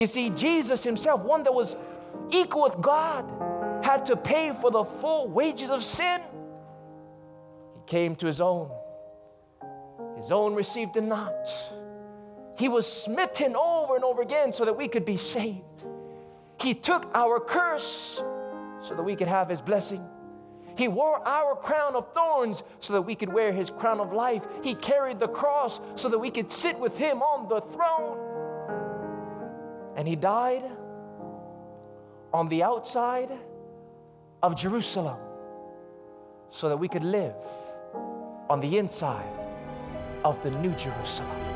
You see, Jesus himself, one that was equal with God, had to pay for the full wages of sin. He came to his own. His own received him not. He was smitten over and over again so that we could be saved. He took our curse so that we could have his blessing. He wore our crown of thorns so that we could wear his crown of life. He carried the cross so that we could sit with him on the throne. And he died on the outside of Jerusalem so that we could live on the inside of the New Jerusalem.